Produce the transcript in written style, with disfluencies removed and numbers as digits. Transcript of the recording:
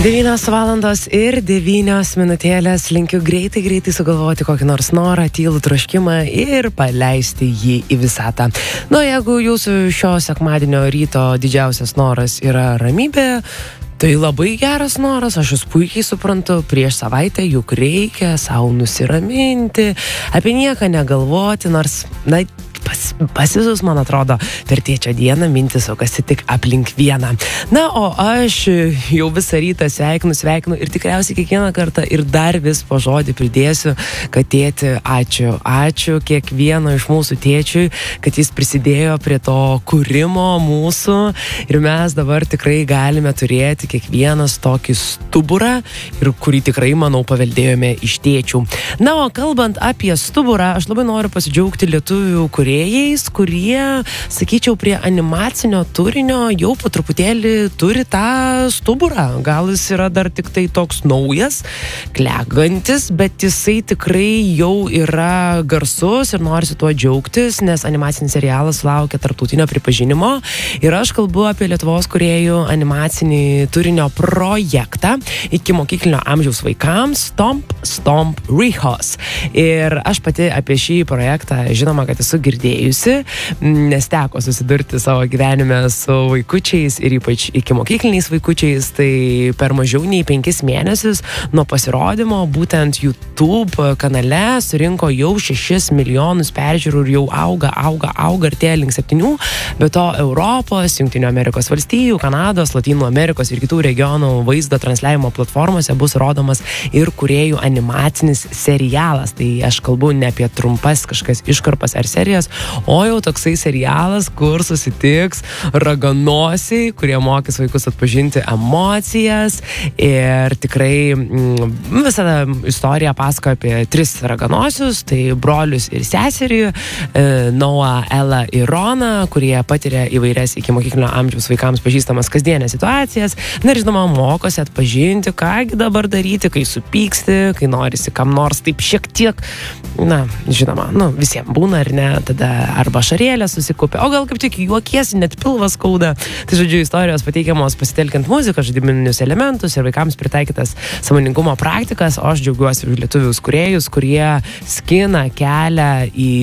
9:09 linkiu greitai sugalvoti kokį nors norą, tylų troškimą ir paleisti jį į visatą. Jeigu jūsų šio sekmadienio ryto didžiausias noras yra ramybė, tai labai geras noras, aš jūs puikiai suprantu, prieš savaitę juk reikia savo nusiraminti, apie nieką negalvoti, nors, pas visus, man atrodo, per tėčio dieną mintis sukasi tik aplink vieną. O aš jau visą rytą sveikinu ir tikriausiai kiekvieną kartą ir dar vis po žodį pridėsiu, kad tėti, ačiū. Ačiū kiekvieno iš mūsų tėčiui, kad jis prisidėjo prie to kūrimo mūsų ir mes dabar tikrai galime turėti kiekvienas tokį stuburą, ir kurį tikrai, manau, paveldėjome iš tėčių. O kalbant apie stuburą, aš labai noriu pasidžiaugti lietuvių kurie, sakyčiau, prie animacinio turinio jau po truputėlį turi tą stuburą. Gal jis yra dar tik tai toks naujas, klegantis, bet jisai tikrai jau yra garsus ir norisi tuo džiaugtis, nes animacinis serialas laukia tarptautinio pripažinimo ir aš kalbu apie Lietuvos kūrėjų animacinį turinio projektą iki mokyklinio amžiaus vaikams Stomp Rihos. Ir aš pati apie šį projektą, žinoma, kad esu girdėjusi, nes teko susidurti savo gyvenime su vaikučiais ir ypač iki mokykliniais vaikučiais, tai per mažiau nei 5 mėnesius nuo pasirodymo būtent YouTube kanale surinko jau 6 milijonus peržiūrų ir jau auga, artėja link 7, be to Europos, Jungtinių Amerikos valstijų, Kanados, Lotynų Amerikos ir kitų regionų vaizdo transliavimo platformose bus rodomas ir kūrėjų animacinis serialas. Tai aš kalbu ne apie trumpas kažkas iškarpas ar serijas, o jau toksai serialas, kur susitiks raganosiai, kurie mokys vaikus atpažinti emocijas ir tikrai visą istoriją pasakoja apie 3 raganosius, tai brolius ir seserį, Noah, Ella ir Rona, kurie patiria įvairias iki mokyklinio amžiaus vaikams pažįstamas kasdienės situacijas, ir žinoma, mokosi atpažinti, kągi dabar daryti, kai supyksti, kai norisi kam nors taip šiek tiek, žinoma, visiems būna ar ne, tada arba šarėlė susikupia, o gal kaip tik juokiesi, net pilvas skauda. Tai žodžiu, istorijos pateikiamos pasitelkiant muziką, žaidiminius elementus ir vaikams pritaikytas sąmoningumo praktikas, o aš džiaugiuosi už lietuvius kūrėjus, kurie skina kelią į